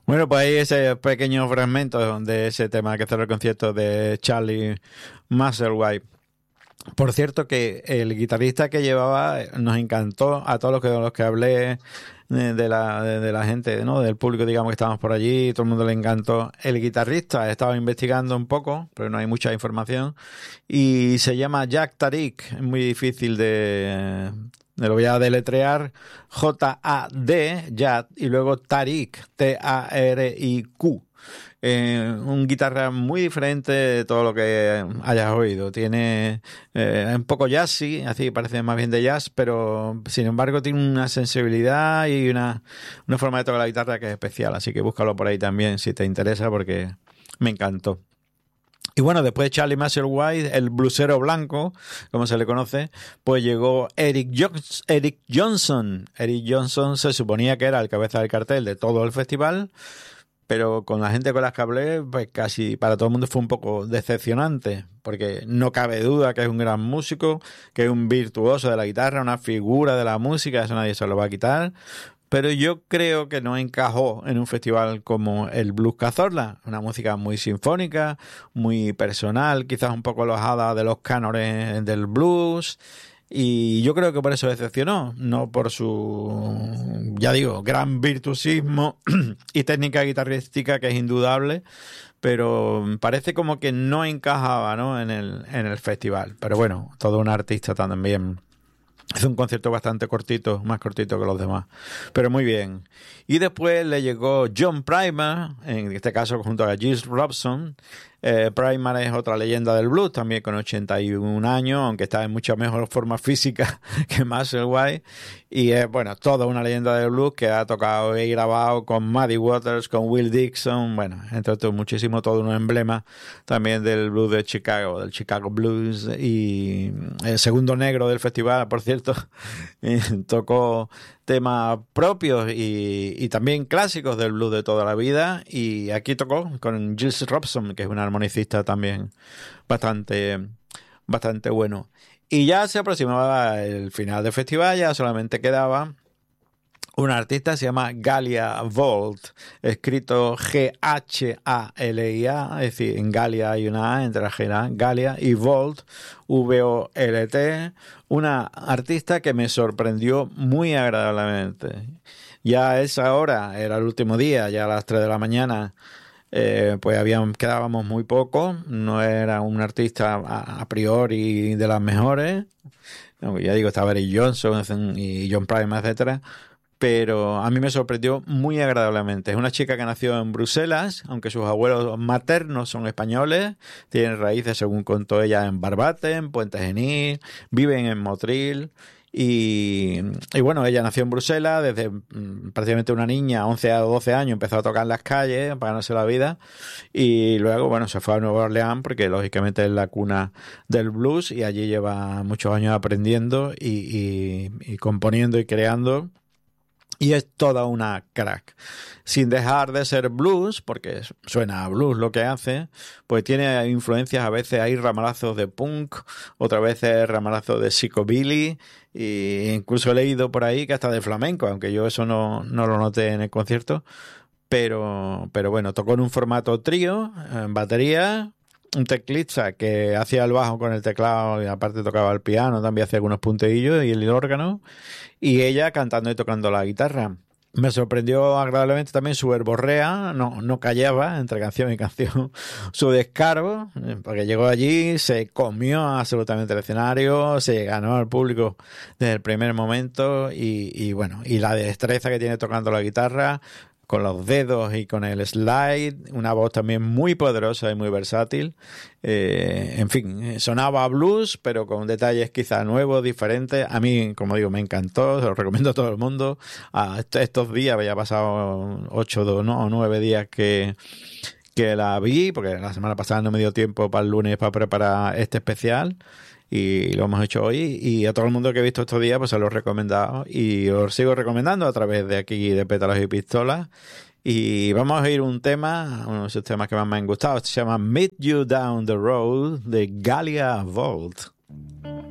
Bueno, pues ahí ese pequeño fragmento de ese tema que cerró el concierto de Charlie Musselwhite. Por cierto que el guitarrista que llevaba nos encantó a todos los que hablé de la gente, ¿no? Del público, digamos, que estábamos por allí, todo el mundo le encantó. El guitarrista estaba investigando un poco, pero no hay mucha información, y se llama Jack Tariq, es muy difícil me lo voy a deletrear, J-A-D, Jad, y luego Tariq, T-A-R-I-Q. Un guitarra muy diferente de todo lo que hayas oído. Tiene un poco jazzy, así parece más bien de jazz, pero sin embargo tiene una sensibilidad y una forma de tocar la guitarra que es especial. Así que búscalo por ahí también si te interesa, porque me encantó. Y bueno, después de Charlie Musselwhite, el blusero blanco, como se le conoce, pues llegó Eric Johnson. Eric Johnson se suponía que era el cabeza del cartel de todo el festival, pero con la gente con las que hablé, pues casi para todo el mundo fue un poco decepcionante, porque no cabe duda que es un gran músico, que es un virtuoso de la guitarra, una figura de la música, eso nadie se lo va a quitar, pero yo creo que no encajó en un festival como el Blues Cazorla, una música muy sinfónica, muy personal, quizás un poco alojada de los cánones del blues, y yo creo que por eso decepcionó, no por su, ya digo, gran virtuosismo y técnica guitarrística, que es indudable, pero parece como que no encajaba, ¿no? en el festival. Pero bueno, todo un artista también. Es un concierto bastante cortito, más cortito que los demás, pero muy bien. Y después le llegó John Primer, en este caso junto a Gilles Robson. Primer es otra leyenda del blues, también con 81 años, aunque está en mucha mejor forma física que Musselwhite. Y es, bueno, toda una leyenda del blues que ha tocado y grabado con Muddy Waters, con Will Dixon, bueno, entre otros muchísimo, todo un emblema también del blues de Chicago, del Chicago Blues. Y el segundo negro del festival, por cierto, tocó temas propios y también clásicos del blues de toda la vida, y aquí tocó con Gilles Robson, que es un armonicista también bastante bueno. Y ya se aproximaba el final del festival, ya solamente quedaba un artista, se llama Galia Volt, escrito Ghalia, es decir, en Galia hay una A entre la G, Galia, y Volt, V-O-L-T, una artista que me sorprendió muy agradablemente. Ya a esa hora, era el último día, ya a las 3 de la mañana, pues quedábamos muy poco, no era un artista a priori de las mejores, ya digo, estaba Eric Johnson y John Primer, etcétera, pero a mí me sorprendió muy agradablemente. Es una chica que nació en Bruselas, aunque sus abuelos maternos son españoles, tienen raíces, según contó ella, en Barbate, en Puente Genil, viven en Motril. Y bueno, ella nació en Bruselas, desde prácticamente una niña, 11 a 12 años, empezó a tocar en las calles para ganarse la vida, y luego, bueno, se fue a Nueva Orleans porque lógicamente es la cuna del blues, y allí lleva muchos años aprendiendo y componiendo y creando. Y es toda una crack. Sin dejar de ser blues, porque suena a blues lo que hace, pues tiene influencias, a veces hay ramalazos de punk, otras veces ramalazos de psychobilly, e incluso he leído por ahí que hasta de flamenco, aunque yo eso no lo noté en el concierto. Pero bueno, tocó en un formato trío, en batería, un teclista que hacía el bajo con el teclado y aparte tocaba el piano, también hacía algunos punteillos y el órgano, y ella cantando y tocando la guitarra. Me sorprendió agradablemente también su verborrea, no callaba entre canción y canción su descaro, porque llegó allí, se comió absolutamente el escenario, se ganó al público desde el primer momento, y bueno, y la destreza que tiene tocando la guitarra, con los dedos y con el slide, una voz también muy poderosa y muy versátil. En fin, sonaba a blues, pero con detalles quizá nuevos, diferentes. A mí, como digo, me encantó, se lo recomiendo a todo el mundo. Estos días, había pasado 8 o 9 días que la vi, porque la semana pasada no me dio tiempo para el lunes para preparar este especial, y lo hemos hecho hoy, y a todo el mundo que he visto estos días pues se lo he recomendado y os sigo recomendando a través de aquí de Pétalos y Pistolas. Y vamos a oír un tema, uno de esos temas que más me han gustado. Este se llama Meet You Down the Road, de Galia Volt.